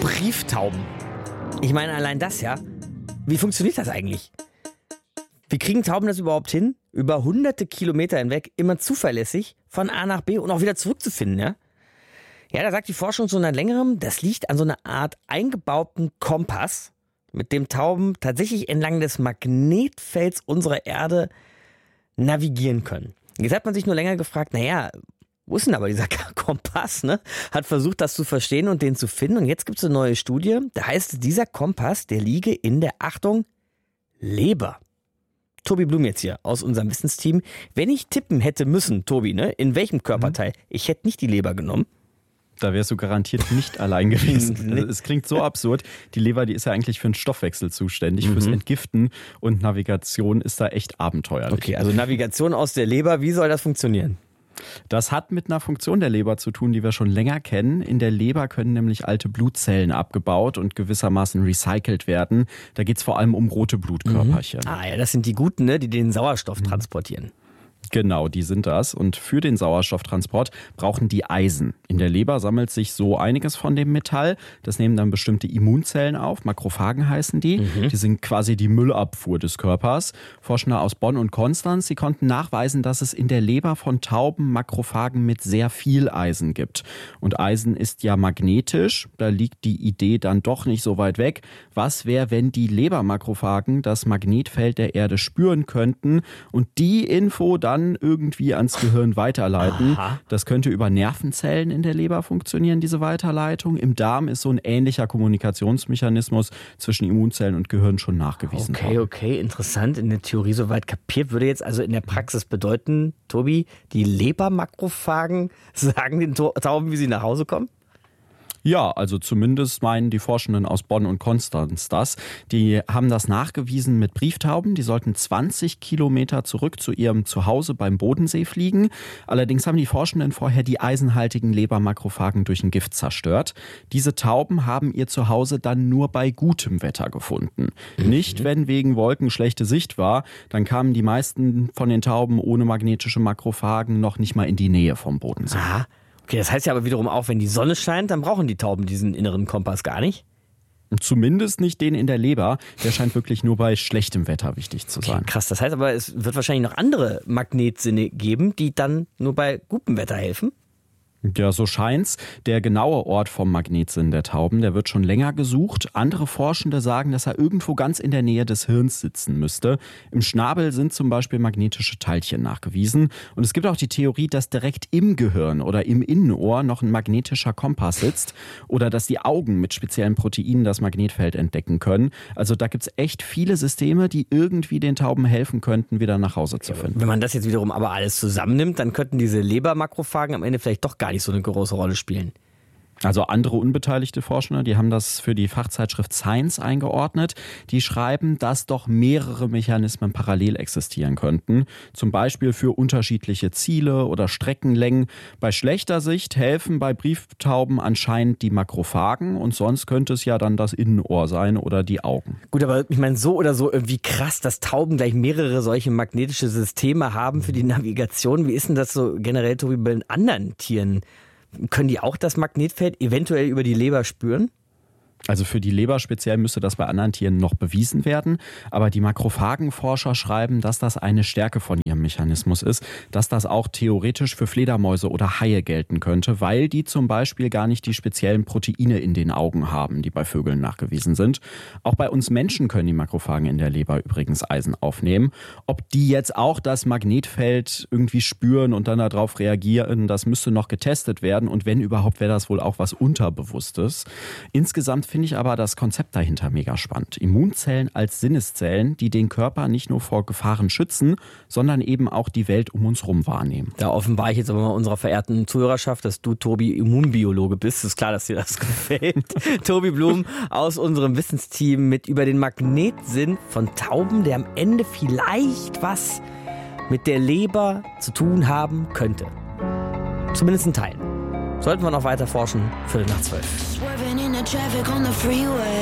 Brieftauben. Ich meine, allein das, ja. Wie funktioniert das eigentlich? Wie kriegen Tauben das überhaupt hin, über hunderte Kilometer hinweg immer zuverlässig von A nach B und auch wieder zurückzufinden, ja? Ja, da sagt die Forschung schon seit längerem, das liegt an so einer Art eingebauten Kompass, mit dem Tauben tatsächlich entlang des Magnetfelds unserer Erde navigieren können. Jetzt hat man sich nur länger gefragt, naja, wo ist denn aber dieser Kompass, ne? Hat versucht, das zu verstehen und den zu finden. Und jetzt gibt es eine neue Studie, da heißt es, dieser Kompass, der liege in der, Achtung, Leber. Tobi Blum jetzt hier aus unserem Wissensteam. Wenn ich tippen hätte müssen, Tobi, ne, in welchem Körperteil? Ich hätte nicht die Leber genommen. Da wärst du garantiert nicht allein gewesen. Also es klingt so absurd. Die Leber, die ist ja eigentlich für den Stoffwechsel zuständig, fürs Entgiften. Und Navigation ist da echt abenteuerlich. Okay, also Navigation aus der Leber, wie soll das funktionieren? Das hat mit einer Funktion der Leber zu tun, die wir schon länger kennen. In der Leber können nämlich alte Blutzellen abgebaut und gewissermaßen recycelt werden. Da geht es vor allem um rote Blutkörperchen. Ah ja, das sind die Guten, ne, die den Sauerstoff transportieren. Genau, die sind das. Und für den Sauerstofftransport brauchen die Eisen. In der Leber sammelt sich so einiges von dem Metall. Das nehmen dann bestimmte Immunzellen auf. Makrophagen heißen die. Die sind quasi die Müllabfuhr des Körpers. Forschende aus Bonn und Konstanz, die konnten nachweisen, dass es in der Leber von Tauben Makrophagen mit sehr viel Eisen gibt. Und Eisen ist ja magnetisch. Da liegt die Idee dann doch nicht so weit weg. Was wäre, wenn die Lebermakrophagen das Magnetfeld der Erde spüren könnten und die Info dann irgendwie ans Gehirn weiterleiten? Aha. Das könnte über Nervenzellen in der Leber funktionieren, diese Weiterleitung. Im Darm ist so ein ähnlicher Kommunikationsmechanismus zwischen Immunzellen und Gehirn schon nachgewiesen worden. Okay, interessant. In der Theorie soweit kapiert. Würde jetzt also in der Praxis bedeuten, Tobi, die Lebermakrophagen sagen den Tauben, wie sie nach Hause kommen? Ja, also zumindest meinen die Forschenden aus Bonn und Konstanz das. Die haben das nachgewiesen mit Brieftauben. Die sollten 20 Kilometer zurück zu ihrem Zuhause beim Bodensee fliegen. Allerdings haben die Forschenden vorher die eisenhaltigen Lebermakrophagen durch ein Gift zerstört. Diese Tauben haben ihr Zuhause dann nur bei gutem Wetter gefunden. Nicht, wenn wegen Wolken schlechte Sicht war. Dann kamen die meisten von den Tauben ohne magnetische Makrophagen noch nicht mal in die Nähe vom Bodensee. Aha. Okay, das heißt ja aber wiederum auch, wenn die Sonne scheint, dann brauchen die Tauben diesen inneren Kompass gar nicht. Zumindest nicht den in der Leber. Der scheint wirklich nur bei schlechtem Wetter wichtig zu sein. Okay, krass, das heißt aber, es wird wahrscheinlich noch andere Magnetsinne geben, die dann nur bei gutem Wetter helfen. Ja, so scheint's. Der genaue Ort vom Magnetsinn der Tauben, der wird schon länger gesucht. Andere Forschende sagen, dass er irgendwo ganz in der Nähe des Hirns sitzen müsste. Im Schnabel sind zum Beispiel magnetische Teilchen nachgewiesen. Und es gibt auch die Theorie, dass direkt im Gehirn oder im Innenohr noch ein magnetischer Kompass sitzt. Oder dass die Augen mit speziellen Proteinen das Magnetfeld entdecken können. Also da gibt's echt viele Systeme, die irgendwie den Tauben helfen könnten, wieder nach Hause zu finden. Wenn man das jetzt wiederum aber alles zusammennimmt, dann könnten diese Lebermakrophagen am Ende vielleicht doch gar nicht so eine große Rolle spielen. Also andere unbeteiligte Forscher, die haben das für die Fachzeitschrift Science eingeordnet. Die schreiben, dass doch mehrere Mechanismen parallel existieren könnten. Zum Beispiel für unterschiedliche Ziele oder Streckenlängen. Bei schlechter Sicht helfen bei Brieftauben anscheinend die Makrophagen und sonst könnte es ja dann das Innenohr sein oder die Augen. Gut, aber ich meine, so oder so irgendwie krass, dass Tauben gleich mehrere solche magnetische Systeme haben für die Navigation. Wie ist denn das so generell, Tobi, bei den anderen Tieren? Können die auch das Magnetfeld eventuell über die Leber spüren? Also für die Leber speziell müsste das bei anderen Tieren noch bewiesen werden. Aber die Makrophagenforscher schreiben, dass das eine Stärke von ihrem Mechanismus ist, dass das auch theoretisch für Fledermäuse oder Haie gelten könnte, weil die zum Beispiel gar nicht die speziellen Proteine in den Augen haben, die bei Vögeln nachgewiesen sind. Auch bei uns Menschen können die Makrophagen in der Leber übrigens Eisen aufnehmen. Ob die jetzt auch das Magnetfeld irgendwie spüren und dann darauf reagieren, das müsste noch getestet werden. Und wenn überhaupt, wäre das wohl auch was Unterbewusstes. Insgesamt finde ich aber das Konzept dahinter mega spannend. Immunzellen als Sinneszellen, die den Körper nicht nur vor Gefahren schützen, sondern eben auch die Welt um uns herum wahrnehmen. Da offenbare ich jetzt aber mal unserer verehrten Zuhörerschaft, dass du, Tobi, Immunbiologe bist. Ist klar, dass dir das gefällt. Tobi Blum aus unserem Wissensteam mit über den Magnetsinn von Tauben, der am Ende vielleicht was mit der Leber zu tun haben könnte. Zumindest ein Teil. Sollten wir noch weiter forschen, 11:45. Swerving in the traffic on the freeway.